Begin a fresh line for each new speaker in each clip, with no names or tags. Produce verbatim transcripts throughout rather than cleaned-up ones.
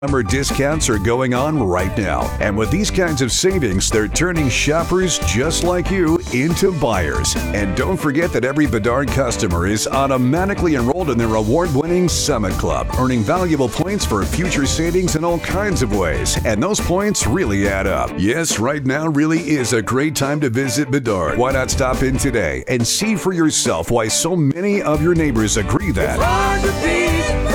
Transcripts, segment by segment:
Summer discounts are going on right now. And with these kinds of savings, they're turning shoppers just like you into buyers. And don't forget that every Bedard customer is automatically enrolled in their award-winning Summit Club, earning valuable points for future savings in all kinds of ways. And those points really add up. Yes, right now really is a great time to visit Bedard. Why not stop in today and see for yourself why so many of your neighbors agree that
It's hard to beat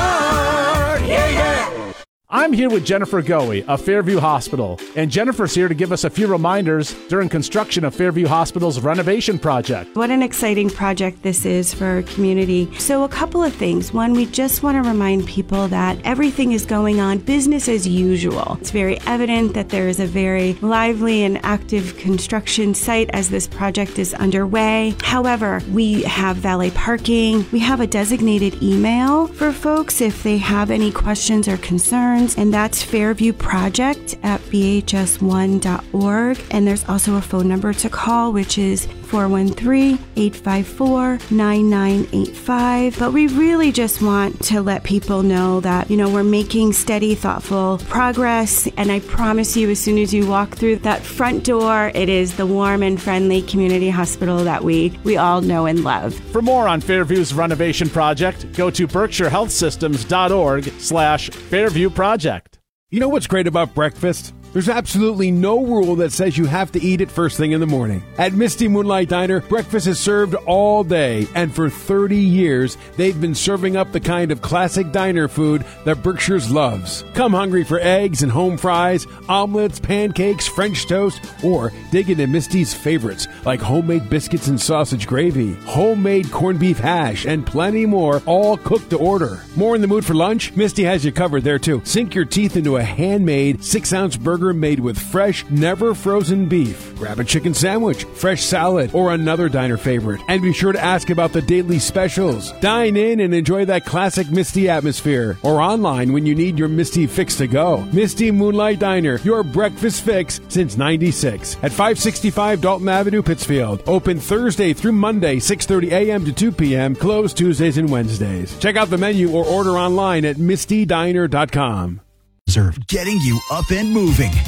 Bedard. Yeah, yeah.
I'm here with Jennifer Goey of Fairview Hospital, and Jennifer's here to give us a few reminders during construction of Fairview Hospital's renovation project.
What an exciting project this is for our community. So a couple of things. One, we just want to remind people that everything is going on business as usual. It's very evident that there is a very lively and active construction site as this project is underway. However, we have valet parking. We have a designated email for folks if they have any questions or concerns. And that's Fairview Project at b h s one dot org. And there's also a phone number to call, which is four one three, eight five four, nine nine eight five. But we really just want to let people know that, you know, we're making steady, thoughtful progress. And I promise you, as soon as you walk through that front door, it is the warm and friendly community hospital that we, we all know and love.
For more on Fairview's renovation project, go to berkshire health systems dot org slash Fairview Project.
You know what's great about breakfast? There's absolutely no rule that says you have to eat it first thing in the morning. At Misty Moonlight Diner, breakfast is served all day, and for thirty years, they've been serving up the kind of classic diner food that Berkshire's loves. Come hungry for eggs and home fries, omelets, pancakes, French toast, or dig into Misty's favorites like homemade biscuits and sausage gravy, homemade corned beef hash, and plenty more, all cooked to order. More in the mood for lunch? Misty has you covered there too. Sink your teeth into a handmade six-ounce burger made with fresh, never frozen beef. Grab a chicken sandwich, fresh salad, or another diner favorite. And be sure to ask about the daily specials. Dine in and enjoy that classic Misty atmosphere. Or online when you need your Misty fix to go. Misty Moonlight Diner, your breakfast fix since ninety-six. At five sixty-five Dalton Avenue, Pittsfield. Open Thursday through Monday, six thirty a.m. to two p.m. Closed Tuesdays and Wednesdays. Check out the menu or order online at misty diner dot com.
Getting you up and moving.